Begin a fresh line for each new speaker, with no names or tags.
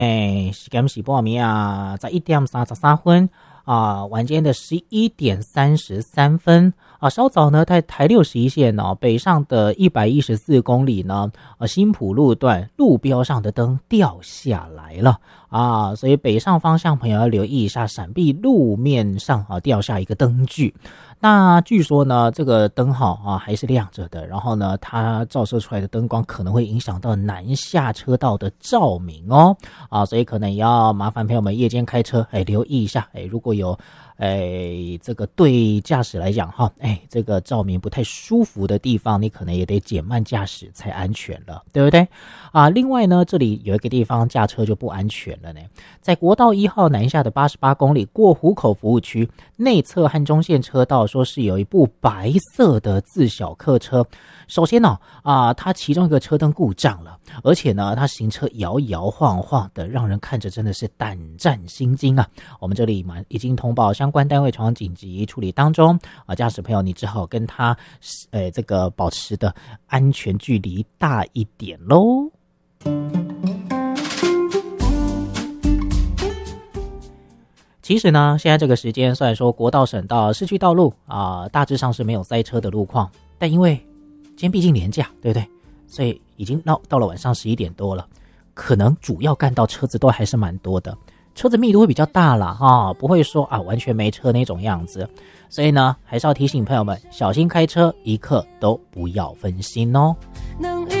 时间是半暝啊，在1:33晚间的11:33稍早呢，在台61线北上的114公里呢，新埔路段路标上的灯掉下来了所以北上方向朋友要留意一下，闪避路面上掉下一个灯具。那据说呢，这个灯号还是亮着的，然后呢，它照射出来的灯光可能会影响到南下车道的照明所以可能也要麻烦朋友们夜间开车留意一下，如果有这个对驾驶来讲这个照明不太舒服的地方，你可能也得减慢驾驶才安全了，对不对另外呢，这里有一个地方驾车就不安全了呢，在国道1号南下的88公里过湖口服务区内侧和中线车道，说是有一部白色的自小客车，首先它其中一个车灯故障了，而且呢，它行车摇摇晃晃的，让人看着真的是胆战心惊我们这里已经通报相关单位传紧急处理当中驾驶朋友你只好跟他这个保持的安全距离大一点咯。其实呢，现在这个时间虽然说国道、省道、市区道路大致上是没有塞车的路况，但因为今天毕竟连假，对不对？所以已经到了晚上11点多了，可能主要干道车子都还是蛮多的，车子密度会比较大啦不会说完全没车那种样子。所以呢，还是要提醒朋友们小心开车，一刻都不要分心哦。